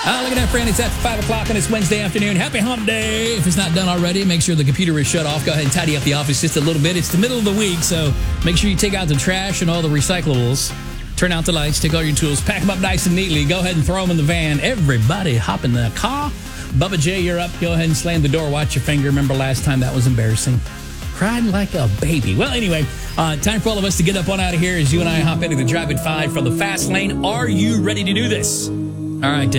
Look at that, friend. It's after 5 o'clock on this Wednesday afternoon. Happy hump day. If it's not done already, make sure the computer is shut off. Go ahead and tidy up the office just a little bit. It's the middle of the week, so make sure you take out the trash and all the recyclables. Turn out the lights, take all your tools, pack them up nice and neatly. Go ahead and throw them in the van. Everybody hop in the car. Bubba J, you're up. Go ahead and slam the door. Watch your finger. Remember last time? That was embarrassing. Cried like a baby. Well, anyway, time for all of us to get up on out of here as you and I hop into the Drive at 5 from the fast lane. Are you ready to do this? All right,